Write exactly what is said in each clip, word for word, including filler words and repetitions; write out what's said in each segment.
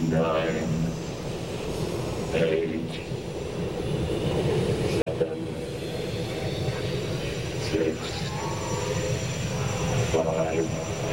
nine, eight, seven, six, five,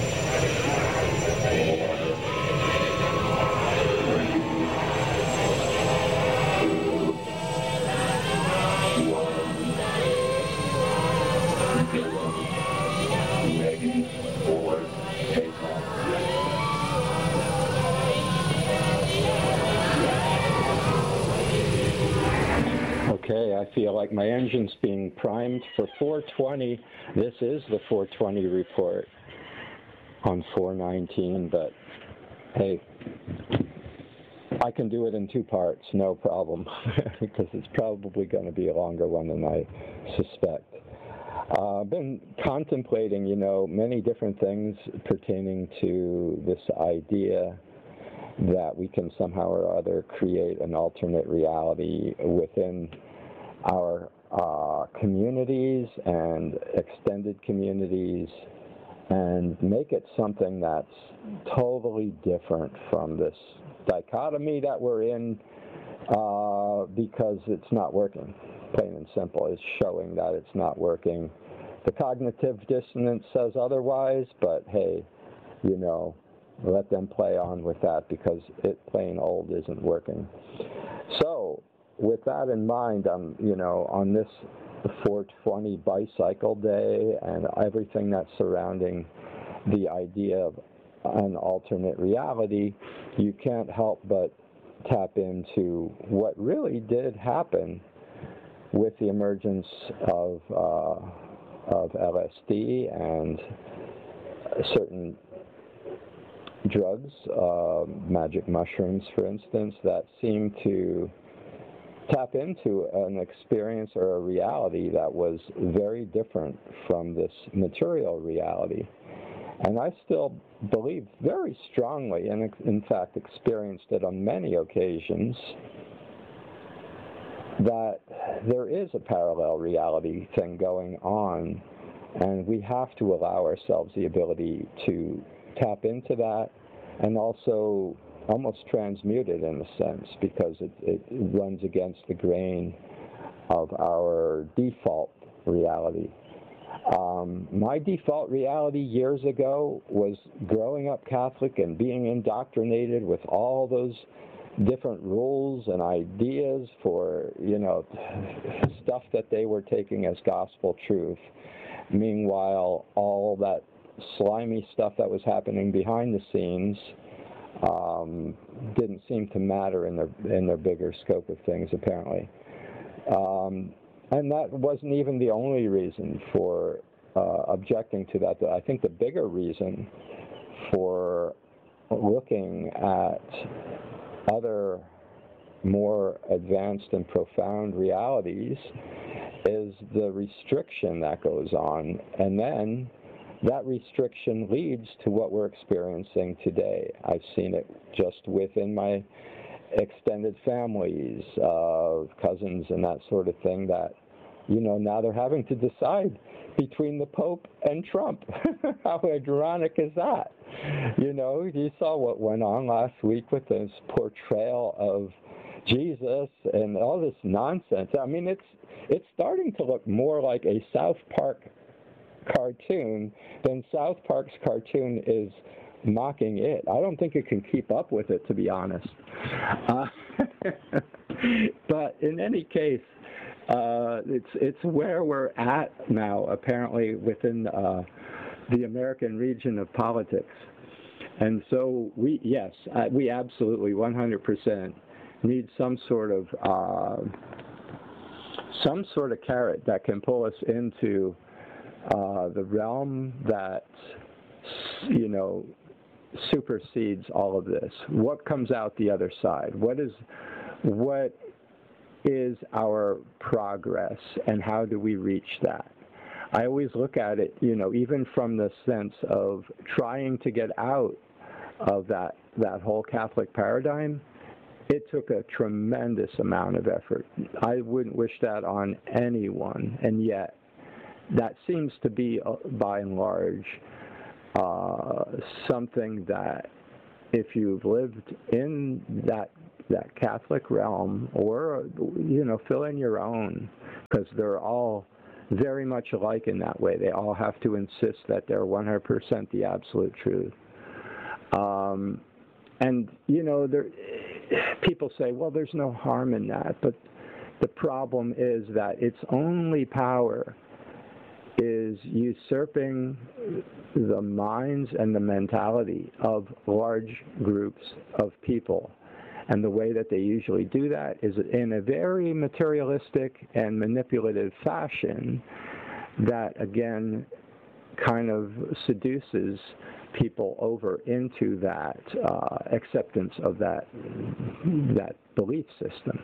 Okay, I feel like my engine's being primed for four twenty. This is the four twenty report on four nineteen, but hey, I can do it in two parts, no problem, because it's probably going to be a longer one than I suspect. Uh, I've been contemplating, you know, many different things pertaining to this idea that we can somehow or other create an alternate reality within our uh, communities and extended communities and make it something that's totally different from this dichotomy that we're in uh, because it's not working. Plain and simple. It's showing that it's not working. The cognitive dissonance says otherwise, but hey, you know, let them play on with that because it plain old isn't working. So, with that in mind, I'm, you know, on this four twenty bicycle day and everything that's surrounding the idea of an alternate reality, you can't help but tap into what really did happen with the emergence of uh, of L S D and certain drugs, uh, magic mushrooms, for instance, that seem to tap into an experience or a reality that was very different from this material reality. And I still believe very strongly, and in fact experienced it on many occasions, that there is a parallel reality thing going on, and we have to allow ourselves the ability to tap into that and also almost transmute it in a sense, because it, it runs against the grain of our default reality. Um, my default reality years ago was growing up Catholic and being indoctrinated with all those different rules and ideas for, you know, stuff that they were taking as gospel truth. Meanwhile, all that slimy stuff that was happening behind the scenes um, didn't seem to matter in their in their bigger scope of things, apparently. Um, and that wasn't even the only reason for uh, objecting to that. I think the bigger reason for looking at other more advanced and profound realities is the restriction that goes on, and then that restriction leads to what we're experiencing today. I've seen it just within my extended families, uh, cousins and that sort of thing, that, you know, now they're having to decide between the Pope and Trump. How ironic is that? You know, you saw what went on last week with this portrayal of Jesus and all this nonsense. I mean, it's it's starting to look more like a South Park cartoon than South Park's cartoon is mocking it. I don't think it can keep up with it, to be honest. Uh, but in any case, uh, it's it's where we're at now, apparently, within uh, the American region of politics. And so we, yes, uh, we absolutely one hundred percent need some sort of uh, some sort of carrot that can pull us into uh, the realm that, you know, supersedes all of this. What comes out the other side? What is what is our progress, and how do we reach that? I always look at it, you know, even from the sense of trying to get out of that that whole Catholic paradigm. It took a tremendous amount of effort. I wouldn't wish that on anyone, and yet that seems to be, uh, by and large, uh, something that if you've lived in that that Catholic realm, or, you know, fill in your own, because they're all very much alike in that way. They all have to insist that they're one hundred percent the absolute truth. Um, and, you know, there, people say, well, there's no harm in that, but the problem is that its only power is usurping the minds and the mentality of large groups of people. And the way that they usually do that is in a very materialistic and manipulative fashion that, again, kind of seduces people over into that uh, acceptance of that, that belief system.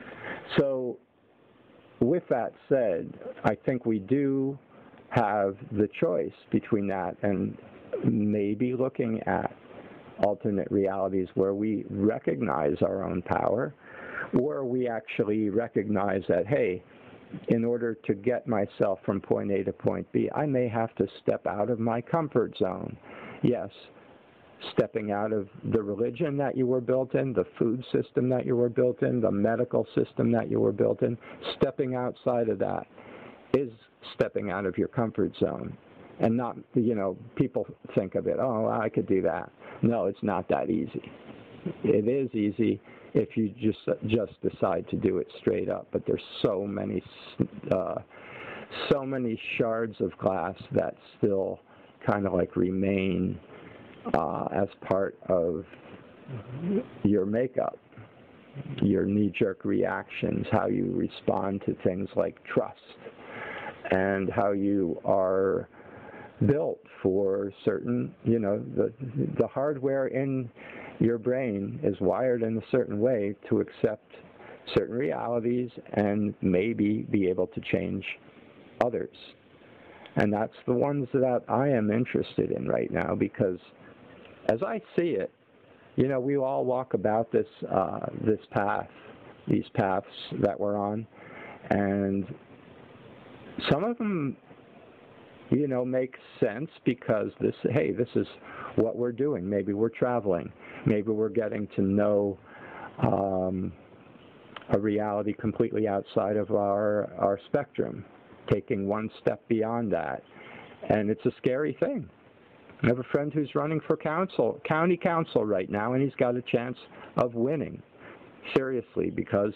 So with that said, I think we do have the choice between that and maybe looking at alternate realities where we recognize our own power, or we actually recognize that, hey, in order to get myself from point A to point B, I may have to step out of my comfort zone. Yes, stepping out of the religion that you were built in, the food system that you were built in, the medical system that you were built in, stepping outside of that is stepping out of your comfort zone. And not, you know, people think of it, oh, I could do that. No, it's not that easy. It is easy if you just just decide to do it straight up. But there's so many, uh, so many shards of glass that still kind of like remain uh, as part of your makeup, your knee-jerk reactions, how you respond to things like trust, and how you are built for certain, you know, the the hardware in your brain is wired in a certain way to accept certain realities and maybe be able to change others. And that's the ones that I am interested in right now, because as I see it, you know, we all walk about this uh, this path, these paths that we're on, and some of them, you know, make sense because this, hey, this is what we're doing. Maybe we're traveling. Maybe we're getting to know um, a reality completely outside of our, our spectrum, taking one step beyond that. And it's a scary thing. I have a friend who's running for council, county council right now, and he's got a chance of winning, seriously, because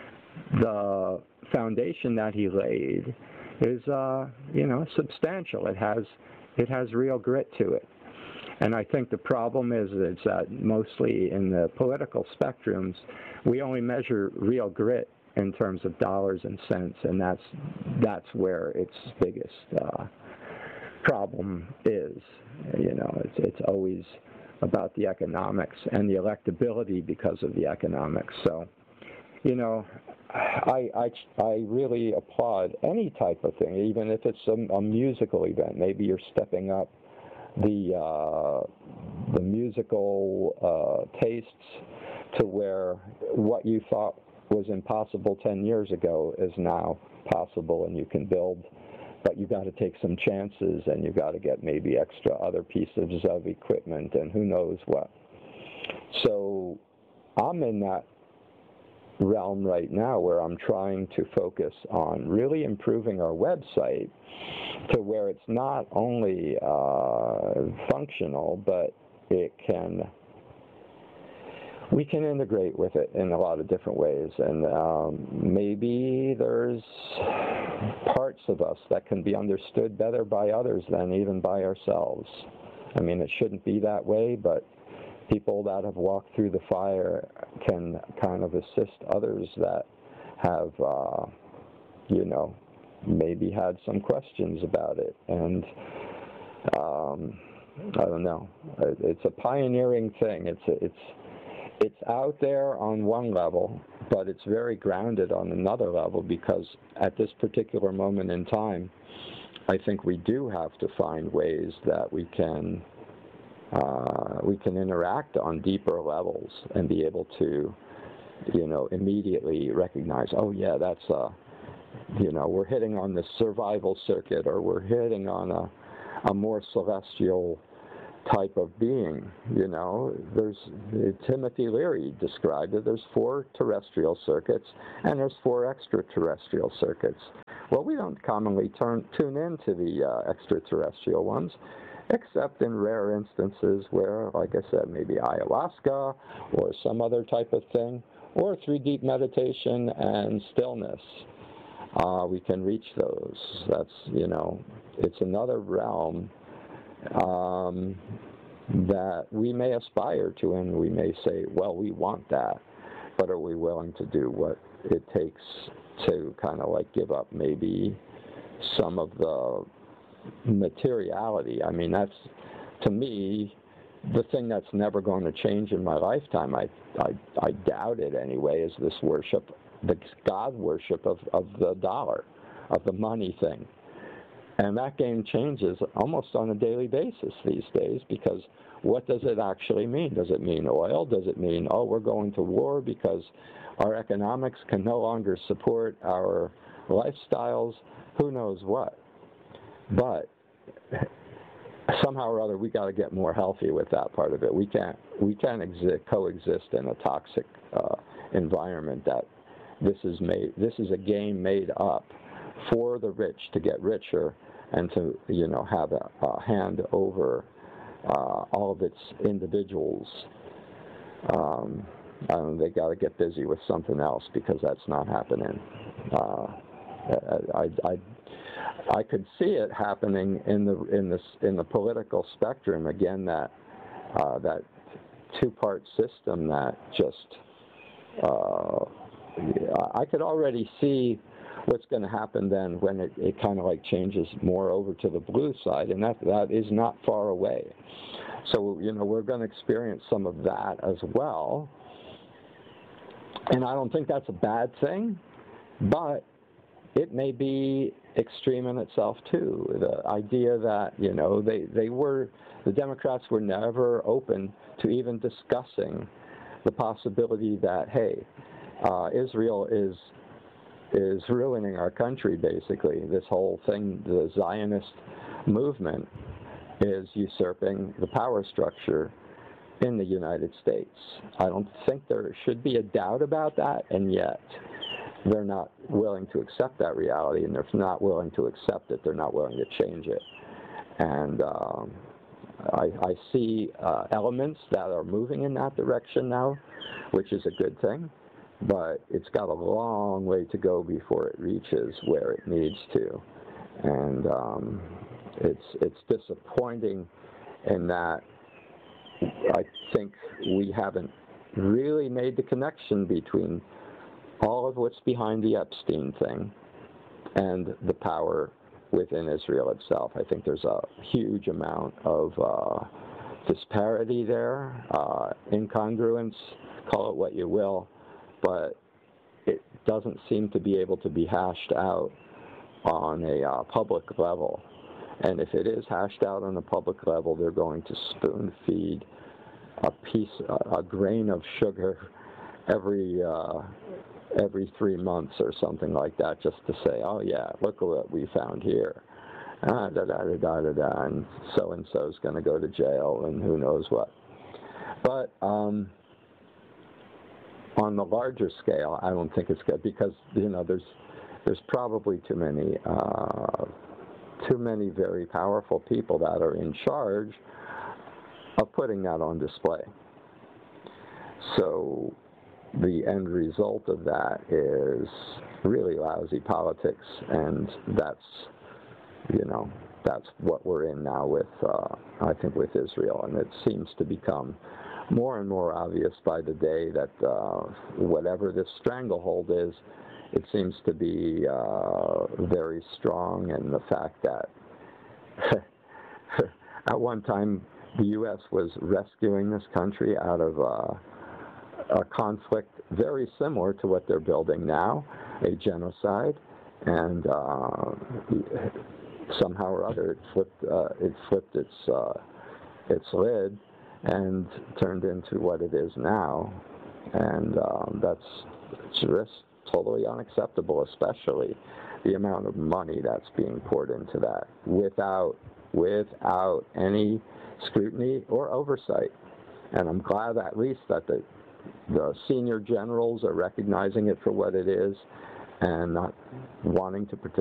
the foundation that he laid is, uh, you know, substantial. It has, it has real grit to it. And I think the problem is, is that mostly in the political spectrums, we only measure real grit in terms of dollars and cents, and that's, that's where its biggest uh, problem is. You know, it's, it's always about the economics and the electability because of the economics. So, you know, I, I, I really applaud any type of thing, even if it's a, a musical event. Maybe you're stepping up the uh, the musical uh, tastes to where what you thought was impossible ten years ago is now possible, and you can build. But you've got to take some chances, and you've got to get maybe extra other pieces of equipment and who knows what. So I'm in that realm right now where I'm trying to focus on really improving our website to where it's not only uh, functional, but it can, we can integrate with it in a lot of different ways. And um, maybe there's parts of us that can be understood better by others than even by ourselves. I mean, it shouldn't be that way, but people that have walked through the fire can kind of assist others that have, uh, you know, maybe had some questions about it. And um, I don't know. It's a pioneering thing. It's a, it's it's out there on one level, but it's very grounded on another level, because at this particular moment in time, I think we do have to find ways that we can uh, we can interact on deeper levels and be able to, you know, immediately recognize, oh yeah, that's a, you know, we're hitting on the survival circuit, or we're hitting on a, a more celestial type of being. You know, there's Timothy Leary described it. There's four terrestrial circuits and there's four extraterrestrial circuits. Well, we don't commonly turn, tune into the uh, extraterrestrial ones, except in rare instances where, like I said, maybe ayahuasca or some other type of thing, or through deep meditation and stillness. Uh, we can reach those. That's, you know, it's another realm um, that we may aspire to, and we may say, well, we want that, but are we willing to do what it takes to kind of like give up maybe some of the materiality? I mean, that's, to me, the thing that's never going to change in my lifetime, I, I, I doubt it anyway, is this worship, the God worship of, of the dollar, of the money thing. And that game changes almost on a daily basis these days, because what does it actually mean? Does it mean oil? Does it mean, oh, we're going to war because our economics can no longer support our lifestyles? Who knows what? But somehow or other, we got to get more healthy with that part of it. We can't we can't exist, coexist in a toxic uh, environment. That this is made. This is a game made up for the rich to get richer and to, you know, have a, a hand over uh, all of its individuals. Um, um, they got to get busy with something else, because that's not happening. Uh, I, I, I could see it happening in the in this in the political spectrum again. That uh, that two-part system that just uh, I could already see what's going to happen then when it, it kind of like changes more over to the blue side, and that that is not far away. So, you know, we're going to experience some of that as well. And I don't think that's a bad thing, but it may be extreme in itself too. The idea that, you know, they, they were, the Democrats were never open to even discussing the possibility that, hey, uh, Israel is is ruining our country, basically. This whole thing, the Zionist movement, is usurping the power structure in the United States. I don't think there should be a doubt about that, and yet they're not willing to accept that reality, and they're not willing to accept it. They're not willing to change it. And um, I, I see uh, elements that are moving in that direction now, which is a good thing, but it's got a long way to go before it reaches where it needs to. And um, it's it's disappointing in that I think we haven't really made the connection between all of what's behind the Epstein thing and the power within Israel itself. I think there's a huge amount of uh, disparity there, uh, incongruence, call it what you will, but it doesn't seem to be able to be hashed out on a uh, public level. And if it is hashed out on a public level, they're going to spoon feed a piece, a, a grain of sugar every uh, every three months or something like that, just to say, oh yeah, look at what we found here. Ah, da da da da da da, and so and so's going to go to jail, and who knows what. But um, on the larger scale, I don't think it's good, because you know there's there's probably too many uh, too many very powerful people that are in charge of putting that on display. So the end result of that is really lousy politics, and that's, you know, that's what we're in now with, uh, I think, with Israel. And it seems to become more and more obvious by the day that uh, whatever this stranglehold is, it seems to be uh, very strong, and the fact that at one time the U S was rescuing this country out of uh, a conflict very similar to what they're building now, a genocide, and uh, somehow or other it flipped, uh, it flipped its, uh, its lid and turned into what it is now, and um, that's just totally unacceptable, especially the amount of money that's being poured into that without without any scrutiny or oversight. And I'm glad at least that the, the senior generals are recognizing it for what it is and not wanting to participate